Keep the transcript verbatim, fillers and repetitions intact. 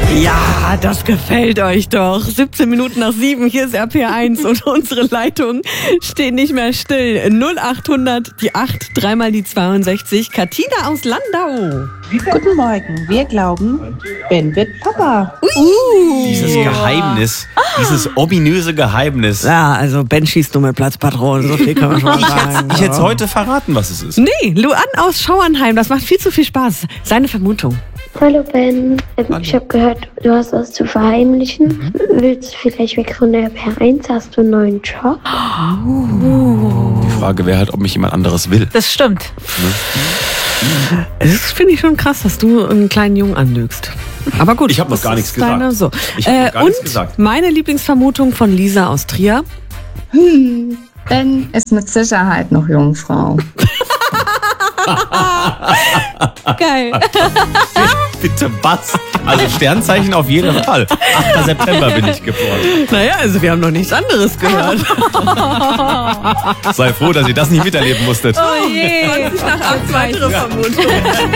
Ja, das gefällt euch doch. siebzehn Minuten nach sieben, hier ist R P R eins und unsere Leitungen stehen nicht mehr still. null achthundert, die acht, dreimal die zweiundsechzig. Katina aus Landau. Guten Morgen, wir glauben, Ben wird Papa. Uh. Dieses Geheimnis, dieses ominöse Geheimnis. Ja, also Ben schießt nur mit Platzpatronen, so viel kann man schon sagen. Ich hätte es heute verraten, was es ist. Nee, Luan aus Schauernheim, das macht viel zu viel Spaß. Seine Vermutung. Hallo Ben, ich habe gehört, du hast was zu verheimlichen. Mhm. Willst du vielleicht weg von der R P R eins? Hast du einen neuen Job? Oh. Die Frage wäre halt, ob mich jemand anderes will. Das stimmt. Das finde ich schon krass, dass du einen kleinen Jungen anlügst. Aber gut. Ich habe noch gar nichts gesagt. Deine, so. Ich habe äh, noch gar und nichts gesagt. Meine Lieblingsvermutung von Lisa aus Trier. Hm, Ben ist mit Sicherheit noch Jungfrau. Geil. Bitte was? Also Sternzeichen auf jeden Fall. achter September bin ich geboren. Naja, also wir haben noch nichts anderes gehört. Sei froh, dass ihr das nicht miterleben musstet. Oh je. zwanzig nach acht weitere Vermutungen.